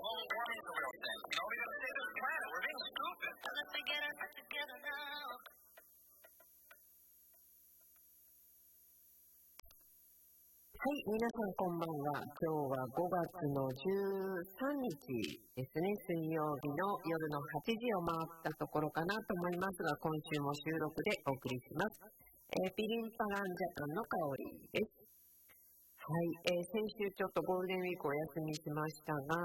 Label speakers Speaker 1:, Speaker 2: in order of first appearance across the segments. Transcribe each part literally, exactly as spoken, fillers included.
Speaker 1: global warming is a real thing. You know, we gotta save this planet. We're being stupid. Let's get it together now.
Speaker 2: はい、皆さんこんばんは。今日はごがつのじゅうさんにちですね、水曜日の夜のはちじを回ったところかなと思いますが、今週も収録でお送りします。えー、ピリンパランジャパンの香りです。はい、えー、先週ちょっとゴールデンウィークお休みしましたが、はい、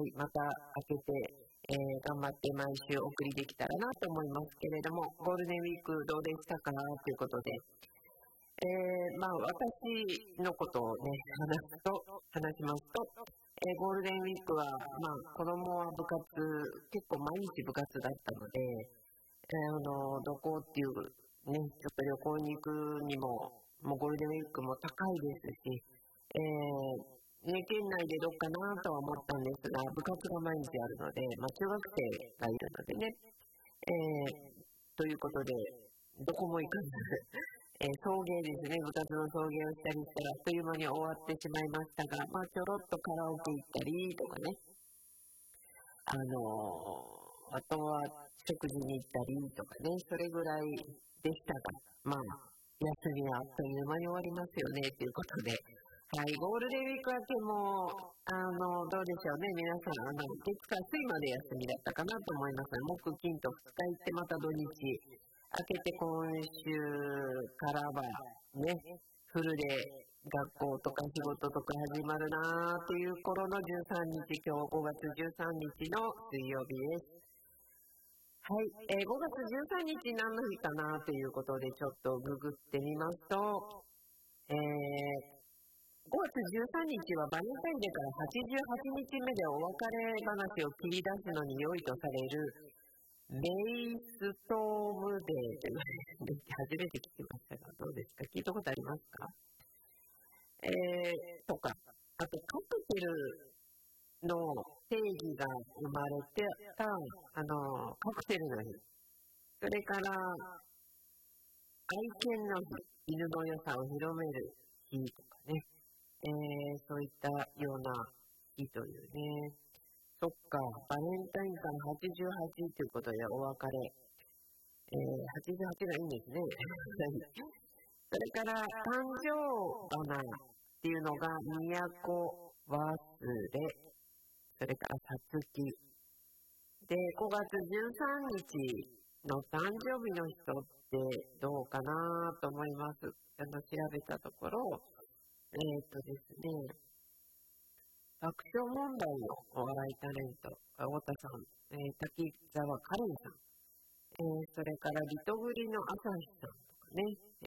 Speaker 2: また明けて、えー、頑張って毎週お送りできたらなと思いますけれども、ゴールデンウィークどうでしたかということで、えー、まあ私のことをね、話すと、話しますと、えー、ゴールデンウィークは、まあ子供は部活、結構毎日部活だったので、えー、あの、どこっていうね、ちょっと旅行に行くにも、もうゴールデンウィークも高いですし、えー、ね、県内でどっかなとは思ったんですが、部活が毎日あるので、まあ中学生がいるのでね、えー、ということで、どこも行かず、えー、送迎ですね、部活の送迎をしたりしたら、あっという間に終わってしまいましたが、まあ、ちょろっとカラオケ行ったりとかね、あのー、あとは食事に行ったりとかね、それぐらいでしたが、まあ、休みはあっという間に終わりますよね、ということで、はい、ゴールデンウィーク明けも、あの、どうでしょうね、皆さん、あの、月火水まで休みだったかなと思います。木、金とふつか行って、また土日、明けて今週からはね、フルで学校とか仕事とか始まるなーっていう頃のじゅうさんにち、今日ごがつじゅうさんにちの水曜日です。はい、えー、ごがつじゅうさんにち何の日かなということでちょっとググってみますと、えー、ごがつじゅうさんにちはバレンタインデーからはちじゅうはちにちめでお別れ話を切り出すのに良いとされるメイストームデーというのを初めて聞きましたが、どうですか？聞いたことありますか？えー、とか、あとカクテルの定義が生まれてた、あの、カクテルの日。それから、愛犬の日、犬の良さを広める日とかね、えー、そういったような日というね、そっか、バレンタインからはちじゅうはちということでお別れ。えー、はちじゅうはちがいいんですね。それから、誕生花っていうのが、都忘れ。それから、さつき。で、ごがつじゅうさんにちの誕生日の人ってどうかなと思います。あの、調べたところ、えー、っとですね、爆笑問題のお笑いタレント、太田さん、えー、滝沢カレンさん、えー、それからリトグリの朝日さんとかね、え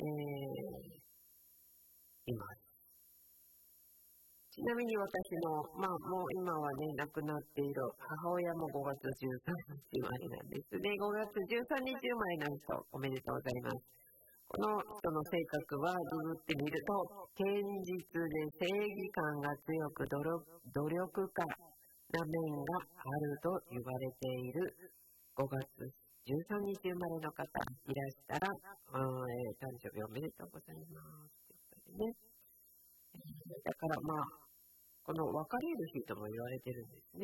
Speaker 2: ー、います。ちなみに私の、まあもう今はね、亡くなっている母親もごがつじゅうさんにち生まれなんですね。ごがつじゅうさんにち生まれの人、おめでとうございます。この人の性格はググってみると、堅実で正義感が強く努力、努力家な面があると言われているごがつじゅうさんにち生まれの方いらしたら、えー、誕生日おめでとうございます。ということでね。だからまあ、この別れる日とも言われてるんですね。